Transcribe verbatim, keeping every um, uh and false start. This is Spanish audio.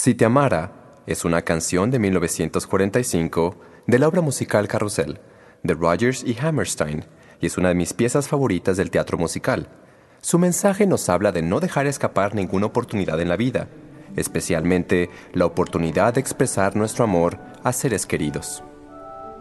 Si te amara es una canción de mil novecientos cuarenta y cinco de la obra musical Carrusel, de Rodgers y Hammerstein, y es una de mis piezas favoritas del teatro musical. Su mensaje nos habla de no dejar escapar ninguna oportunidad en la vida, especialmente la oportunidad de expresar nuestro amor a seres queridos.